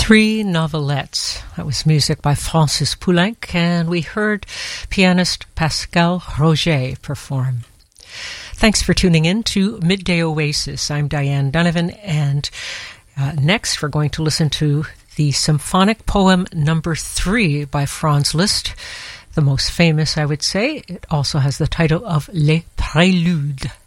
Three Novelettes. That was music by Francis Poulenc, and we heard pianist Pascal Roger perform. Thanks for tuning in to Midday Oasis. I'm Diane Donovan, and next we're going to listen to the symphonic poem number 3 by Franz Liszt, the most famous, I would say. It also has the title of Les Préludes.